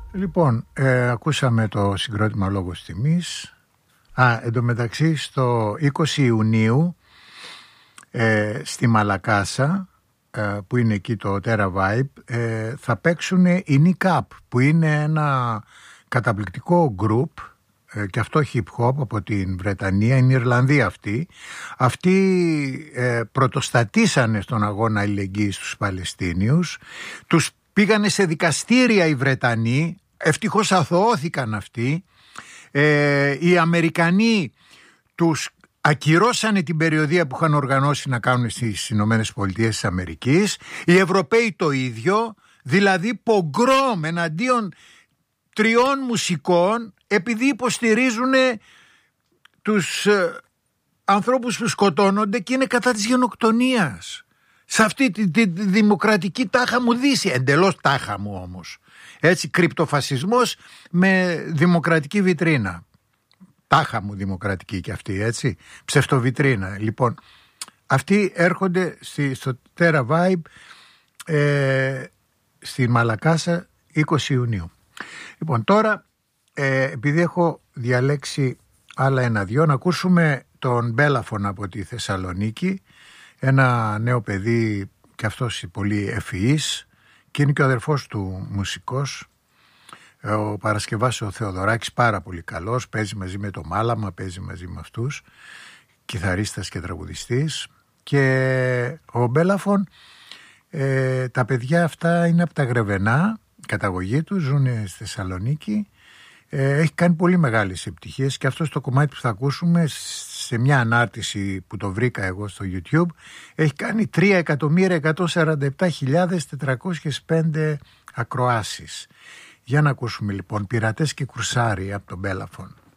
Λοιπόν, ακούσαμε το συγκρότημα Λόγος Τιμής. Εντωμεταξύ στο 20 Ιουνίου στη Μαλακάσα, που είναι εκεί το Terra Vibe, θα παίξουν οι Nick Up, που είναι ένα καταπληκτικό group, και αυτό hip hop από την Βρετανία, είναι Ιρλανδία αυτοί. Αυτοί πρωτοστατήσανε στον αγώνα αλληλεγγύης στους Παλαιστίνιους. Τους πήγανε σε δικαστήρια οι Βρετανοί, ευτυχώς αθωώθηκαν αυτοί. Οι Αμερικανοί τους ακυρώσανε την περιοδεία που είχαν οργανώσει να κάνουν στις Ηνωμένες Πολιτείες της Αμερικής. Οι Ευρωπαίοι το ίδιο, δηλαδή πογκρόμ εναντίον 3 μουσικών, επειδή υποστηρίζουν τους ανθρώπους που σκοτώνονται και είναι κατά της γενοκτονίας. Σε αυτή τη δημοκρατική τάχα μου δύση, εντελώς τάχα μου όμως. Έτσι, κρυπτοφασισμός με δημοκρατική βιτρίνα. Τάχα μου δημοκρατική και αυτή, έτσι, ψευτοβιτρίνα. Λοιπόν, αυτοί έρχονται στο Terra Vibe στη Μαλακάσα 20 Ιουνίου. Λοιπόν, τώρα επειδή έχω διαλέξει άλλα 1-2, να ακούσουμε τον Μπέλαφον από τη Θεσσαλονίκη, ένα νέο παιδί και αυτός πολύ ευφυής, και είναι και ο αδερφός του μουσικός, ο Παρασκευάς ο Θεοδωράκης, πάρα πολύ καλός, παίζει μαζί με το Μάλαμα, παίζει μαζί με αυτούς, κιθαρίστας και τραγουδιστής. Και ο Μπέλαφον, τα παιδιά αυτά είναι από τα Γρεβενά, καταγωγή τους, ζουν στη Θεσσαλονίκη. Έχει κάνει πολύ μεγάλες επιτυχίες, και αυτό στο κομμάτι που θα ακούσουμε, σε μια ανάρτηση που το βρήκα εγώ στο YouTube, έχει κάνει 3.147.405 ακροάσεις. Για να ακούσουμε λοιπόν «Πειρατές και Κουρσάρι» από τον Μπέλαφον.